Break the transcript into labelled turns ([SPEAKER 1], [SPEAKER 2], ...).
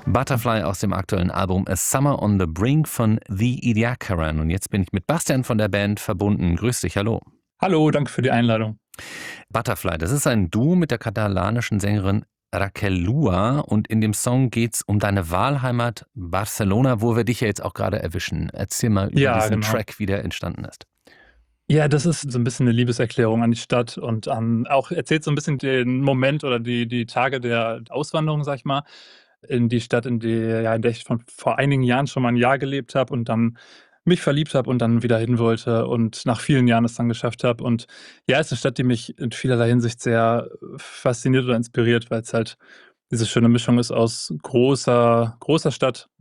[SPEAKER 1] Butterfly aus dem aktuellen Album A Summer on the Brink von The Ediacaran. Und jetzt bin ich mit Bastian von der Band verbunden. Grüß dich, hallo.
[SPEAKER 2] Hallo, danke für die Einladung.
[SPEAKER 1] Butterfly, das ist ein Duo mit der katalanischen Sängerin Raquel Lua und in dem Song geht's um deine Wahlheimat Barcelona, wo wir dich ja jetzt auch gerade erwischen. Erzähl mal über diesen Track, wie der entstanden ist.
[SPEAKER 2] Ja, das ist so ein bisschen eine Liebeserklärung an die Stadt und auch erzählt so ein bisschen den Moment oder die Tage der Auswanderung, sag ich mal, in die Stadt, in der ich vor einigen Jahren schon mal ein Jahr gelebt habe und dann mich verliebt habe und dann wieder hin wollte und nach vielen Jahren es dann geschafft habe. Und ja, es ist 'ne Stadt, die mich in vielerlei Hinsicht sehr fasziniert oder inspiriert, weil's halt diese schöne Mischung ist aus großer Stadt